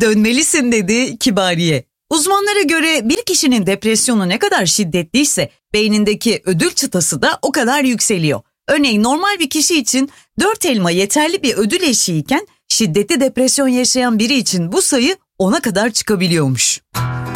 dönmelisin dedi Kibariye. Uzmanlara göre bir kişinin depresyonu ne kadar şiddetliyse beynindeki ödül çıtası da o kadar yükseliyor. Örneğin normal bir kişi için 4 elma yeterli bir ödül eşiğiyken şiddetli depresyon yaşayan biri için bu sayı 10'a kadar çıkabiliyormuş.